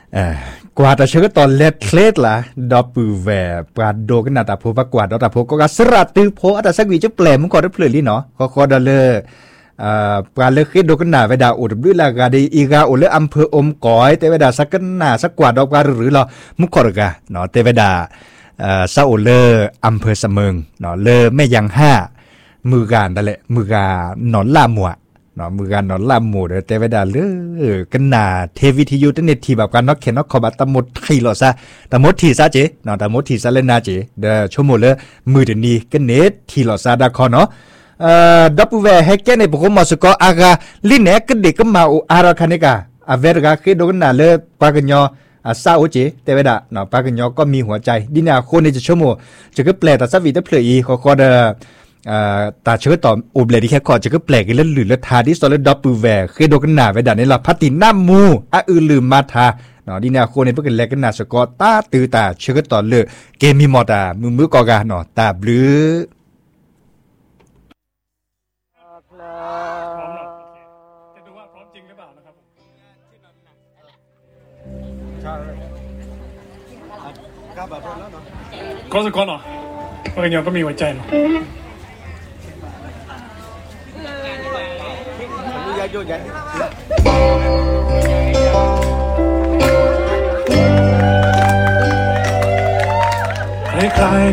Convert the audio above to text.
กว่าแต่เชื่อตอนเล็ดเคล็ดละดอปูแวปราโดกันนาตาโพปกว่าดอตาโพก็กระสระตือโพอัตสักวีจะแปลมันก็ได้เปลือยลี่เนาะก็ดอเลปราเลเคโดกันนาเวดาอุดด้วยละกาดีอีกาอุเลอำเภออมก้อยแต่เวดาสักกันนาสักกว่าดอกกาหรือเรามุกขอรกะเนาะแต่เวดาซาอุเลอำเภอเสมิงเนาะเลแม่ยังห้ามือการนั่นแหละมือกาหนอนลามัวเนาะมือการนอนลามูเด้อแต่เวลาเลือกันนาเทวิทยุเน็ตที่แบบการนอกเข็นนอกขบัตตะมดไทยหรอซะตะมดที่ซะเจเนาะตะมดที่ซะเล่นนาเจเด้อชั่วโมงละมือเดนี้กันเน็ตที่หรอซะดาคอเนาะดับเวเฮแกในปกมาสกออากาลินเนกเด็กก็มาอาราคานิกาอเวรกาคือโดนนาเลปากญอซาโอเจแต่เวลาเนาะปากญอก็มีหัวใจดินาคนในจะชั่วโมงจะก็แปลแต่สักวิตเปลือยก็เด้อตาเชื่อต่ออุบเลยที่แค่ขอจะก็แปลกกันเรื่องหรือเรื่องทาที่สอนเรื่องดับเบิลแวร์เคยโดนกันหนาไปด่าในเราพัติน้ำมูลืมมาทาเนาะดีนาโคในเพื่อนแลกกันหนาสกอตาตือตาเชื่อต่อเลือเกมมีมอตามือกอกาเนาะตาบลือจะดูว่าพร้อมจริงหรือเปล่านะครับก็สกอตเหรอปากญอก็มีหัวใจเนาะคล้าย